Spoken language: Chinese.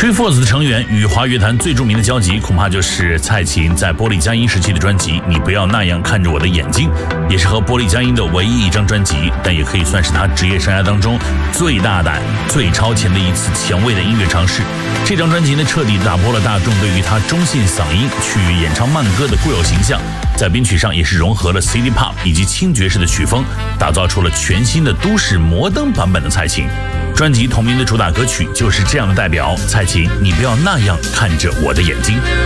Treeforce 的成员与华语乐坛最著名的交集，恐怕就是蔡琴在玻璃佳音时期的专辑《你不要那样看着我的眼睛》，也是和玻璃佳音的唯一一张专辑，但也可以算是他职业生涯当中最大胆、最超前的一次前卫的音乐尝试。这张专辑呢，彻底打破了大众对于他中性嗓音去演唱慢歌的固有形象，在编曲上也是融合了 City Pop 以及轻爵士的曲风，打造出了全新的都市摩登版本的蔡琴。专辑同名的主打歌曲就是这样的代表，蔡琴，你不要那样看着我的眼睛。